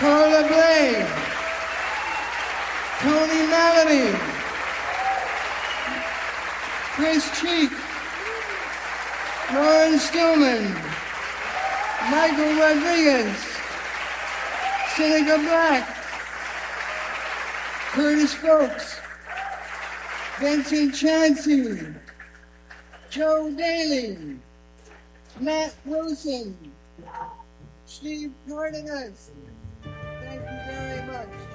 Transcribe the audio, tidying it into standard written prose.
Carla Blade, Tony Melody, Chris Cheek, Lauren Stillman, Michael Rodriguez, Seneca Black, Curtis Folks, Vincent Chansey, Joe Daly, Matt Wilson, Steve Cardenas. Thank you very much.